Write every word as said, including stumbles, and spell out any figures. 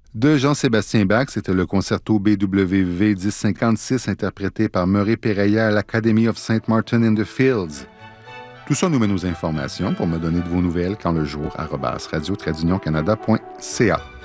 De Jean-Sébastien Bach, c'était le concerto B W V dix cinquante-six interprété par Murray Pereira à l'Academy of Saint Martin in the Fields. Tout ça nous mène aux informations pour me donner de vos nouvelles quand le jour arobase radio-canada point c a.